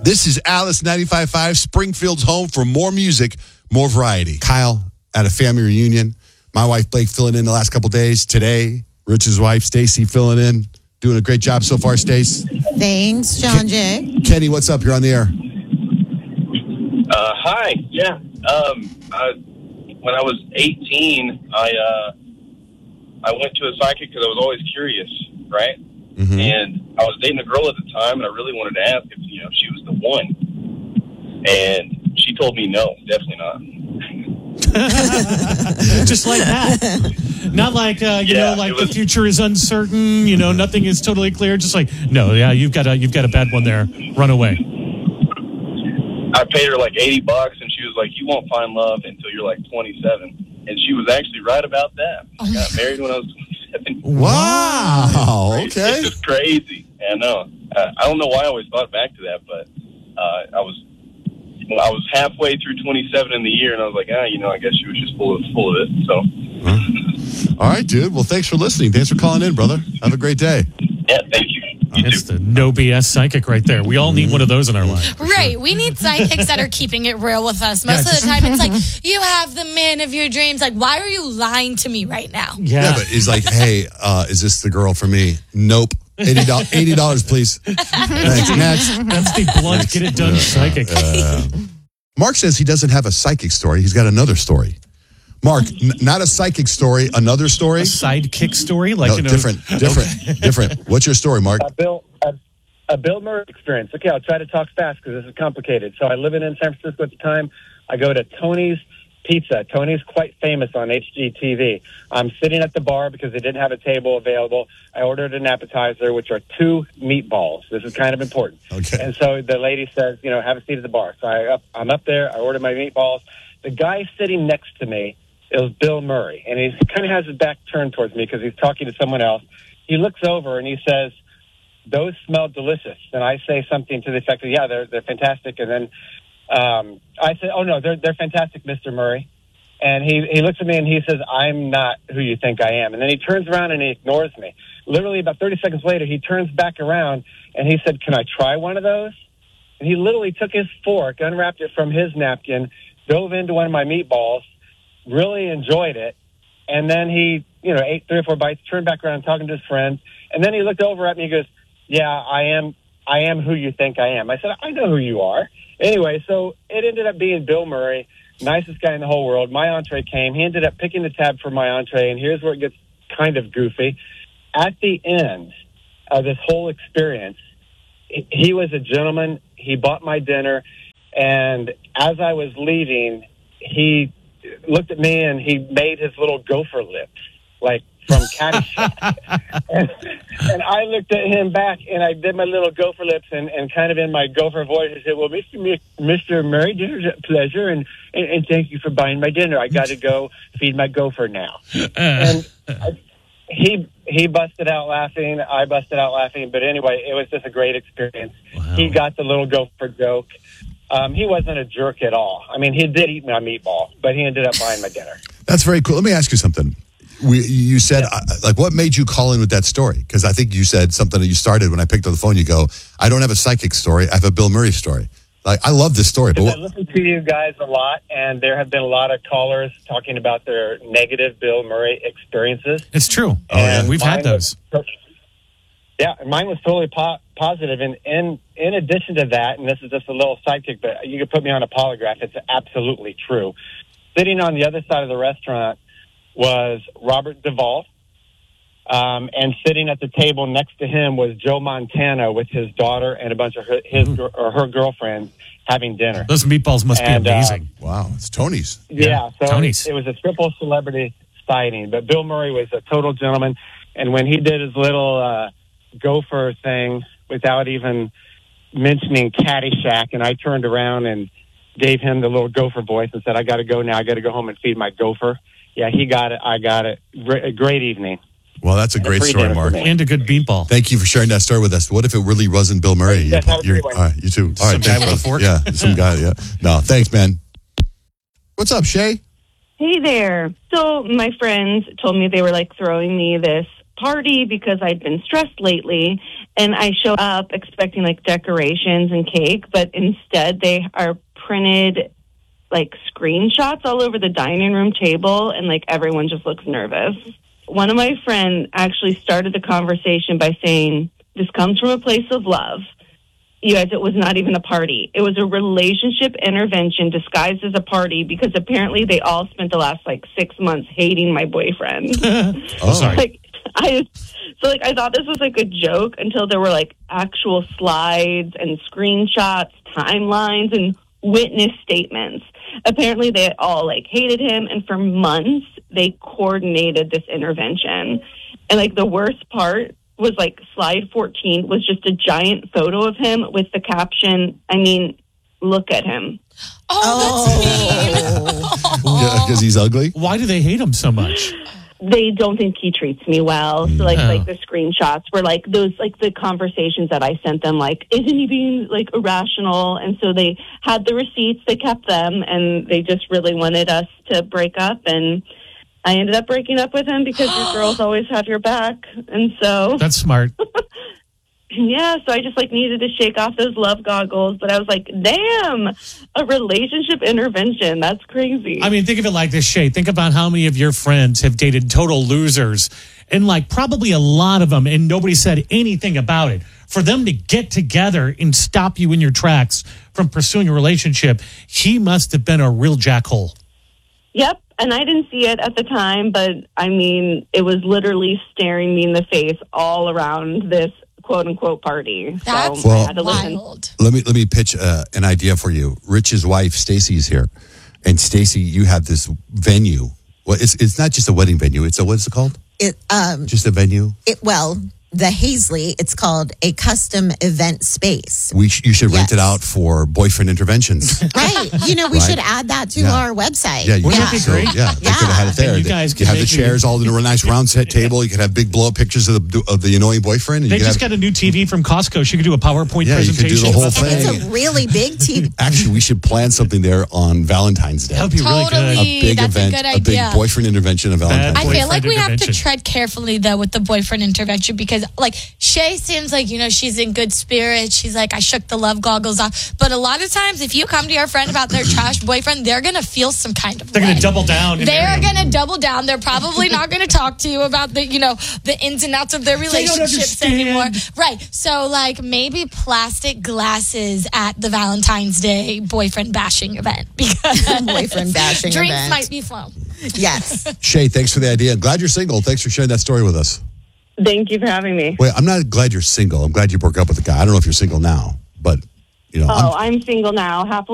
This is Alice 95.5, Springfield's home for more music, more variety. Kyle at a family reunion. My wife, Blake, filling in the last couple days. Today, Rich's wife, Stacy, filling in. Doing a great job so far, Stace. Thanks, John Jay. Kenny, what's up? You're on the air. Hi. Yeah. When I was 18, I went to a psychic because I was always curious, right? Mm-hmm. And I was dating a girl at the time, and I really wanted to ask if she was the one. And she told me no, definitely not. Just like that. Not like the future is uncertain. Nothing is totally clear. Just like no, yeah, you've got a bad one there. Run away. I paid her like $80, and she was like, "You won't find love until you're like 27." And she was actually right about that. I got married when I was 27. Wow. Okay. It's just crazy. I know. I don't know why I always thought back to that, but I was halfway through 27 in the year, and I was like, I guess she was just full of it. So. All right, dude. Well, thanks for listening. Thanks for calling in, brother. Have a great day. Yeah, thank you. It's the no BS psychic right there. We all need one of those in our life. Right. We need psychics that are keeping it real with us. Most of the time, it's like, you have the man of your dreams. Like, why are you lying to me right now? Yeah, but he's like, hey, is this the girl for me? Nope. $80, please. Thanks. Next. That's the blunt, get it done psychic. Mark says he doesn't have a psychic story. He's got another story. Mark, not a psychic story, another story? A sidekick story? Different. What's your story, Mark? A Bill Murray experience. Okay, I'll try to talk fast because this is complicated. So I live in San Francisco at the time. I go to Tony's Pizza. Tony's quite famous on HGTV. I'm sitting at the bar because they didn't have a table available. I ordered an appetizer, which are 2 meatballs. This is kind of important. Okay. And so the lady says, have a seat at the bar. So I'm up there. I order my meatballs. The guy sitting next to me, it was Bill Murray, and he kind of has his back turned towards me because he's talking to someone else. He looks over and he says, "Those smell delicious." And I say something to the effect of, "Yeah, they're fantastic." And then I said, "Oh no, they're fantastic, Mr. Murray." And he looks at me and he says, "I'm not who you think I am." And then he turns around and he ignores me. Literally about 30 seconds later, he turns back around and he said, "Can I try one of those?" And he literally took his fork, unwrapped it from his napkin, dove into one of my meatballs, really enjoyed it, and then he, ate 3 or 4 bites, turned back around talking to his friends, and then he looked over at me and goes, "Yeah, I am who you think I am." I said, "I know who you are." Anyway, so it ended up being Bill Murray, nicest guy in the whole world. My entree came. He ended up picking the tab for my entree, and here's where it gets kind of goofy. At the end of this whole experience, he was a gentleman. He bought my dinner, and as I was leaving, he looked at me and he made his little gopher lips, like from Caddyshack. and I looked at him back and I did my little gopher lips and kind of in my gopher voice, I said, "Well, Mr. Murray, dinner's a pleasure, and thank you for buying my dinner. I got to go feed my gopher now." And he busted out laughing. I busted out laughing. But anyway, it was just a great experience. Wow. He got the little gopher joke. He wasn't a jerk at all. I mean, he did eat my meatball, but he ended up buying my dinner. That's very cool. Let me ask you something. You said, what made you call in with that story? Because I think you said something that you started when I picked up the phone. You go, "I don't have a psychic story. I have a Bill Murray story." Like, I love this story. But I listen to you guys a lot, and there have been a lot of callers talking about their negative Bill Murray experiences. It's true. We've had those. Yeah, mine was totally positive. And in addition to that, and this is just a little sidekick, but you could put me on a polygraph. It's absolutely true. Sitting on the other side of the restaurant was Robert Duvall, and sitting at the table next to him was Joe Montana with his daughter and a bunch of her girlfriends having dinner. Those meatballs must be amazing. Wow, it's Tony's. Yeah, so Tony's. It was a triple celebrity sighting, but Bill Murray was a total gentleman, and when he did his little gopher thing without even mentioning Caddyshack, and I turned around and gave him the little gopher voice and said, "I got to go now. I got to go home and feed my gopher." Yeah, he got it. I got it. A great evening. Well, that's a great story, Mark. And a good meatball. Thank you for sharing that story with us. What if it really wasn't Bill Murray? Yes, You too. All right, some guy with a fork? Yeah, some guy, yeah. No, thanks, man. What's up, Shay? Hey there. So my friends told me they were throwing me this party because I'd been stressed lately, and I show up expecting like decorations and cake, but instead they are printed like screenshots all over the dining room table, and like everyone just looks nervous. One of my friends actually started the conversation by saying, "This comes from a place of love." You guys, it was not even a party. It was a relationship intervention disguised as a party because apparently they all spent the last like 6 months hating my boyfriend. Oh, sorry. I thought this was like a joke until there were like actual slides and screenshots, timelines, and witness statements. Apparently they all like hated him, and for months they coordinated this intervention. And like the worst part was like slide 14 was just a giant photo of him with the caption, I mean, look at him. Yeah, because he's ugly. Why do they hate him so much? They don't think he treats me well. So like the screenshots were like those, like the conversations that I sent them, like, isn't he being like irrational? And so they had the receipts, they kept them, and they just really wanted us to break up. And I ended up breaking up with him because your girls always have your back. And so That's smart. yeah, so I just like needed to shake off those love goggles, but I was like, damn, a relationship intervention. That's crazy. I mean, think of it like this, Shay. Think about how many of your friends have dated total losers, and like probably a lot of them, and nobody said anything about it. For them to get together and stop you in your tracks from pursuing a relationship, he must have been a real jackhole. Yep. And I didn't see it at the time, but I mean, it was literally staring me in the face all around this quote unquote party. That's so I had to listen. wild. Let me pitch an idea for you. Rich's wife, Stacy's here. And Stacy, you have this venue. Well, it's not just a wedding venue. It's what's it called? Just a venue? The Hazley, it's called a custom event space. You should rent Yes. it out for boyfriend interventions. Right. You know, we Right. should add that to Yeah. our website. Yeah, you Wouldn't could. that be great? Yeah, they could have had it there. And you guys you could have the make me- chairs all in a nice round set table. You could have big blow up pictures of the annoying boyfriend. And They you could just have, got a new TV from Costco. She could do a PowerPoint Yeah, you could do presentation. the whole about thing. And it's a really big TV. Actually, we should plan something there on Valentine's Day. That would be really Totally. good. A big That's a event, good a big idea. boyfriend intervention of Valentine's Bad Day. I feel like we have to intervention. tread carefully though with the boyfriend intervention because like Shay seems like, you know, she's in good spirits. She's like, I shook the love goggles off. But a lot of times if you come to your friend about their trash boyfriend, they're going to feel some kind of They're going way. to double down. They're going to double down. They're probably not going to talk to you about the, you know, the ins and outs of their relationships understand. anymore. Right. So like maybe plastic glasses at the Valentine's Day boyfriend bashing event because Boyfriend bashing drinks event. might be flown. Yes. Shay, thanks for the idea. Glad you're single. Thanks for sharing that story with us. Thank you for having me. Wait, I'm not glad you're single. I'm glad you broke up with the guy. I don't know if you're single now, but you know, I'm single now. Happily